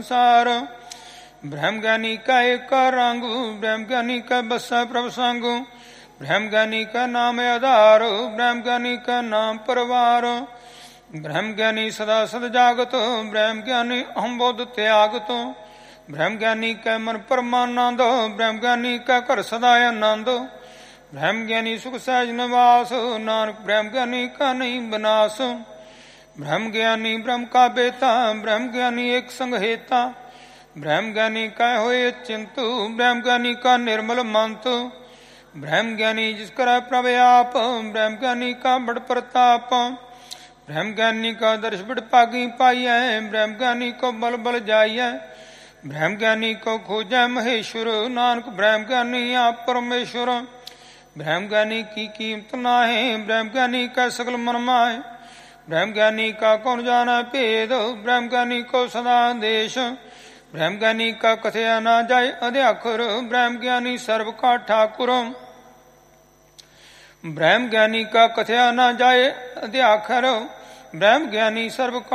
संसार। ब्रह्म ज्ञानी का एक रंग, ब्रह्म ज्ञानी का बसा प्रभ संग। ब्रह्म ज्ञानी का नाम आधार, ब्रह्म ज्ञानी का नाम परवार। ब्रह्म ज्ञानी सदा सद जागत, ब्रह्म ज्ञानी अहम बोध त्यागत। ब्रह्म ज्ञानी का मन परमानंद, ब्रह्म ज्ञानी का कर सदा आनंद। ब्रह्म ज्ञानी सुख सहज निवास, नानक ब्रह्म ज्ञानी का नहीं विनाश। ब्रह्म ज्ञानी ब्रह्म का बेता, ब्रह्म ज्ञानी एक संग हेता। ब्रह्म ज्ञानी का होए चिंतु, ब्रह्म ज्ञानी का निर्मल मंत। ब्रह्म ज्ञानी जिसका प्रभ आप, ब्रह्म ज्ञानी का बड़ प्रताप। ब्रह्म ज्ञानी का दर्श बड़ पागी पाइय, ब्रह्म ज्ञानी को बल बल जाइय। ब्रह्म ज्ञानी को खोजै महेश्वर, नानक ब्रह्म ज्ञानी आप परमेश्वर। ब्रह्म ज्ञानी की कीमत नाहे, ब्रह्म ज्ञानी का सकल मन माहे। ब्रह्म ज्ञानी का कौन जाना भेद, ब्रह्म ज्ञानी को सदा देश। ब्रह्म ज्ञानी का कथया ना जाए अध्याखर, ब्रह्म ज्ञानी सर्व का ठाकुर। ब्रह्म ज्ञानी का कथया ना जाए अध्याखर, ब्रह्म ज्ञानी सर्व का